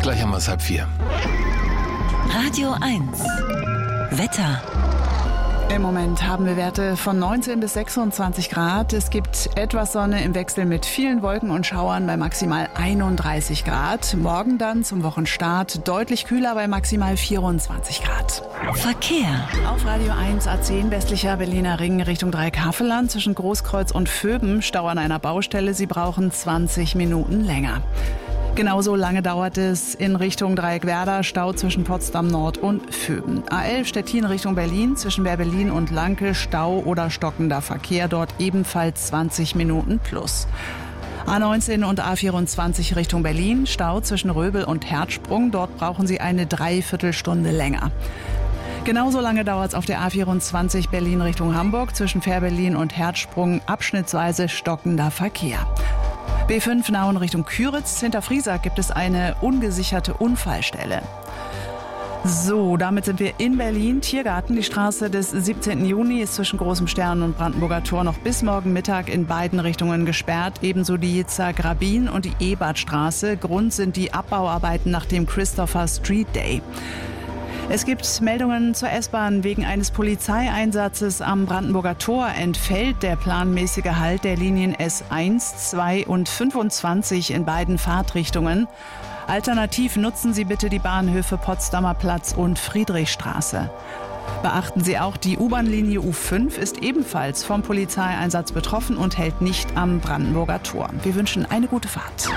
Gleich haben wir es 3:30. Radio 1. Wetter. Im Moment haben wir Werte von 19 bis 26 Grad. Es gibt etwas Sonne im Wechsel mit vielen Wolken und Schauern bei maximal 31 Grad. Morgen dann zum Wochenstart deutlich kühler bei maximal 24 Grad. Verkehr. Auf Radio 1 A10 westlicher Berliner Ring Richtung Dreieck-Havelland zwischen Großkreuz und Vöben Stau an einer Baustelle. Sie brauchen 20 Minuten länger. Genauso lange dauert es in Richtung Dreieck-Werder, Stau zwischen Potsdam Nord und Vöben. A11 Stettin Richtung Berlin, zwischen Berlin und Lanke, Stau oder stockender Verkehr, dort ebenfalls 20 Minuten plus. A19 und A24 Richtung Berlin, Stau zwischen Röbel und Herzsprung, dort brauchen Sie eine Dreiviertelstunde länger. Genauso lange dauert es auf der A24 Berlin Richtung Hamburg, zwischen Fährberlin und Herzsprung, abschnittsweise stockender Verkehr. B5 Nauen Richtung Küritz. Hinter Friesack gibt es eine ungesicherte Unfallstelle. So, damit sind wir in Berlin. Tiergarten, die Straße des 17. Juni ist zwischen Großem Stern und Brandenburger Tor noch bis morgen Mittag in beiden Richtungen gesperrt. Ebenso die Jitzer Grabin und die Ebertstraße. Grund sind die Abbauarbeiten nach dem Christopher Street Day. Es gibt Meldungen zur S-Bahn. Wegen eines Polizeieinsatzes am Brandenburger Tor entfällt der planmäßige Halt der Linien S1, 2 und 25 in beiden Fahrtrichtungen. Alternativ nutzen Sie bitte die Bahnhöfe Potsdamer Platz und Friedrichstraße. Beachten Sie auch, die U-Bahn-Linie U5 ist ebenfalls vom Polizeieinsatz betroffen und hält nicht am Brandenburger Tor. Wir wünschen eine gute Fahrt.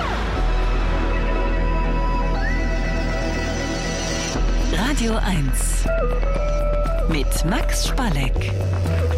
Radio 1 mit Max Spalleck.